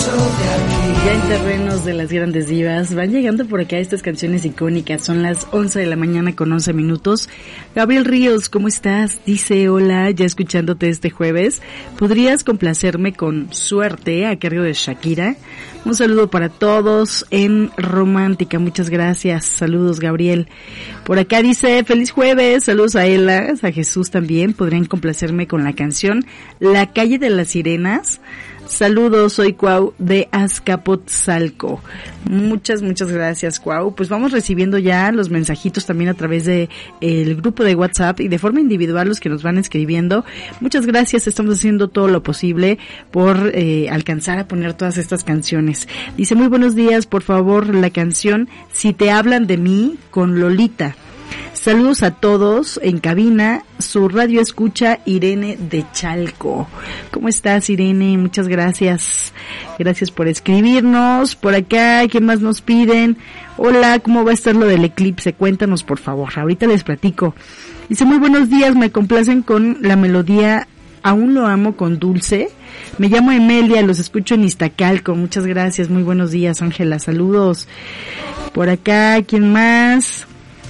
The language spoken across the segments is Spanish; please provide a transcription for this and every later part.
Ya en terrenos de las grandes divas, van llegando por acá estas canciones icónicas. Son las 11 de la mañana con 11 minutos. Gabriel Ríos, ¿cómo estás? Dice, hola, ya escuchándote este jueves. ¿Podrías complacerme con Suerte a cargo de Shakira? Un saludo para todos en Romántica. Muchas gracias. Saludos, Gabriel. Por acá dice, feliz jueves. Saludos a Ela, a Jesús también. ¿Podrían complacerme con la canción La Calle de las Sirenas? Saludos, soy Cuau de Azcapotzalco. Muchas gracias, Cuau. Pues vamos recibiendo ya los mensajitos también a través de el grupo de WhatsApp y de forma individual los que nos van escribiendo. Muchas gracias, estamos haciendo todo lo posible por alcanzar a poner todas estas canciones. Dice, muy buenos días, por favor, la canción Si te hablan de mí con Lolita. Saludos a todos en cabina, su radio escucha Irene de Chalco. ¿Cómo estás, Irene? Muchas gracias. Gracias por escribirnos. Por acá, ¿qué más nos piden? Hola, ¿cómo va a estar lo del eclipse? Cuéntanos, por favor. Ahorita les platico. Dice, muy buenos días, me complacen con la melodía Aún lo amo con Dulce. Me llamo Emelia, los escucho en Iztacalco. Muchas gracias, muy buenos días, Ángela. Saludos. Por acá, ¿quién más?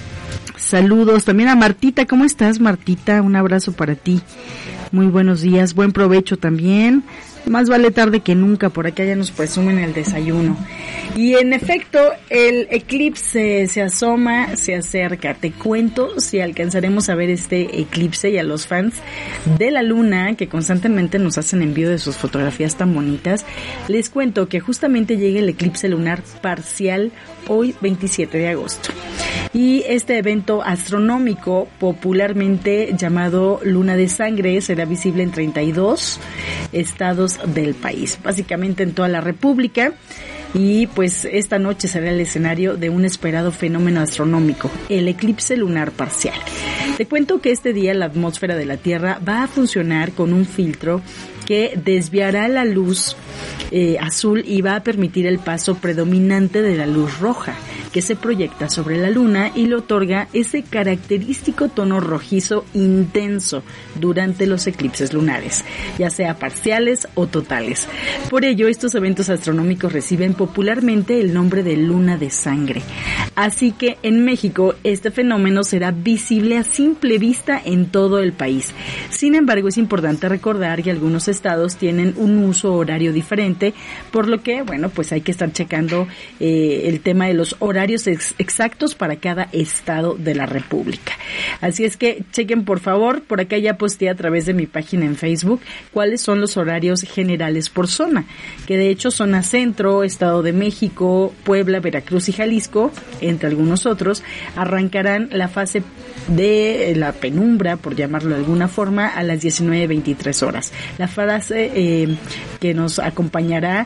Saludos también a Martita. ¿Cómo estás, Martita? Un abrazo para ti. Muy buenos días. Buen provecho también. Más vale tarde que nunca. Por acá ya nos presumen el desayuno. Y en efecto, el eclipse se asoma, se acerca. Te cuento si alcanzaremos a ver este eclipse y a los fans de la luna que constantemente nos hacen envío de sus fotografías tan bonitas. Les cuento que justamente llega el eclipse lunar parcial hoy 27 de agosto. Y este evento astronómico, popularmente llamado Luna de Sangre, será visible en 32 estados del país, básicamente en toda la República. Y pues esta noche será el escenario de un esperado fenómeno astronómico, el eclipse lunar parcial. Te cuento que este día la atmósfera de la Tierra va a funcionar con un filtro que desviará la luz azul y va a permitir el paso predominante de la luz roja, que se proyecta sobre la luna y le otorga ese característico tono rojizo intenso durante los eclipses lunares, ya sea parciales o totales. Por ello, estos eventos astronómicos reciben popularmente el nombre de luna de sangre. Así que en México este fenómeno será visible a simple vista en todo el país. Sin embargo, es importante recordar que algunos estados tienen un uso horario diferente, por lo que, bueno, pues hay que estar checando el tema de los horarios exactos para cada estado de la República. Así es que chequen, por favor. Por acá ya posteé a través de mi página en Facebook cuáles son los horarios generales por zona, que de hecho zona centro, Estado de México, Puebla, Veracruz y Jalisco, entre algunos otros, arrancarán la fase de la penumbra, por llamarlo de alguna forma, a las 19:23 horas. La fase que nos acompañará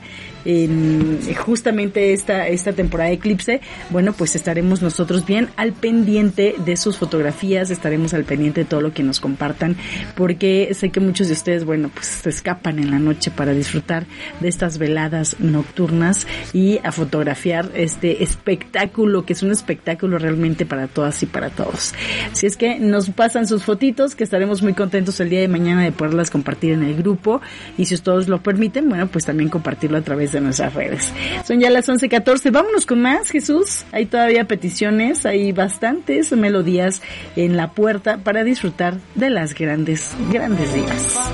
en justamente esta temporada de eclipse, bueno, pues estaremos nosotros bien al pendiente de sus fotografías, estaremos al pendiente de todo lo que nos compartan, porque sé que muchos de ustedes, bueno, pues se escapan en la noche para disfrutar de estas veladas nocturnas y a fotografiar este espectáculo, que es un espectáculo realmente para todas y para todos. Así es que nos pasan sus fotitos, que estaremos muy contentos el día de mañana de poderlas compartir en el grupo, y si ustedes lo permiten, bueno, pues también compartirlo a través de nuestras redes. Son ya las 11:14. Vámonos con más, Jesús. Hay todavía peticiones, hay bastantes melodías en la puerta para disfrutar de las grandes divas.